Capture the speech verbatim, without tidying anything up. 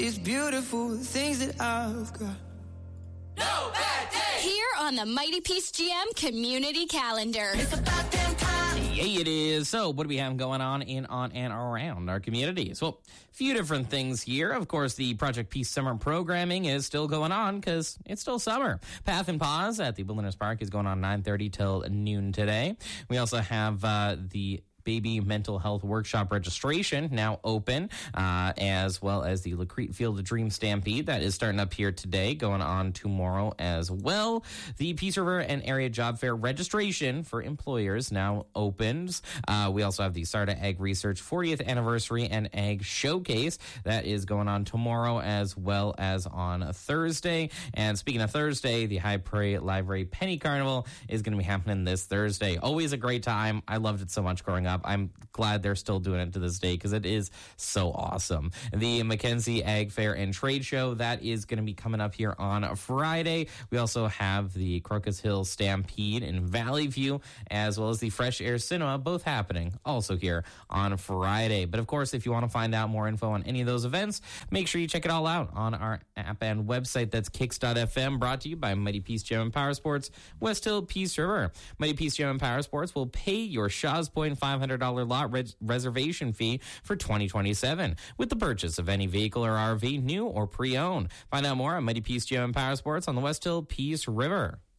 these beautiful things that I've got. No bad day! Here on the Mighty Peace G M Community Calendar. It's about damn time! Yeah, it is. So what do we have going on in, on, and around our communities? Well, a few different things here. Of course, the Project Peace Summer programming is still going on because it's still summer. Path and Pause at the Wilderness Park is going on nine thirty till noon today. We also have uh, the Baby Mental Health Workshop registration now open, uh, as well as the Lacrete Field of Dream Stampede that is starting up here today, going on tomorrow as well. The Peace River and Area Job Fair registration for employers now opens. Uh, we also have the Sarda Ag Research fortieth Anniversary and Ag Showcase that is going on tomorrow as well as on Thursday. And speaking of Thursday, the High Prairie Library Penny Carnival is going to be happening this Thursday. Always a great time. I loved it so much growing up. I'm glad they're still doing it to this day because it is so awesome. The Mackenzie Ag Fair and Trade Show, that is going to be coming up here on Friday. We also have the Crocus Hill Stampede in Valley View, as well as the Fresh Air Cinema, both happening also here on Friday. But of course, if you want to find out more info on any of those events, make sure you check it all out on our app and website. That's kicks dot f m, brought to you by Mighty Peace Gym and Power Sports, West Hill, Peace River. Mighty Peace Gym and Power Sports will pay your Shaw's Point five hundred dollars lot res- reservation fee for twenty twenty-seven with the purchase of any vehicle or R V, new or pre-owned. Find out more at Mighty Peace Gym and Power Sports on the West Hill, Peace River.